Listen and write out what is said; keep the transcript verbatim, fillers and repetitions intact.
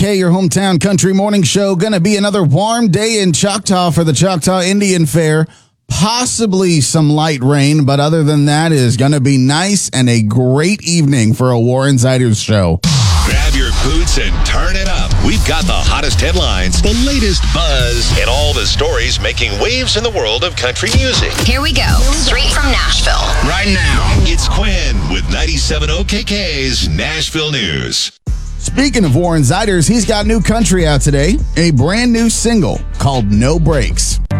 K, your hometown country morning show. Gonna be another warm day in Choctaw for the Choctaw Indian Fair. Possibly some light rain, but other than that, it is gonna be nice and a great evening for a War Insiders show. Grab your boots and turn it up. We've got the hottest headlines, the latest buzz, and all the stories making waves in the world of country music. Here we go, straight from Nashville. Right now, it's Quinn with ninety-seven O K K's Nashville News. Speaking of War Insiders, he's got new country out today, a brand new single called No Breaks.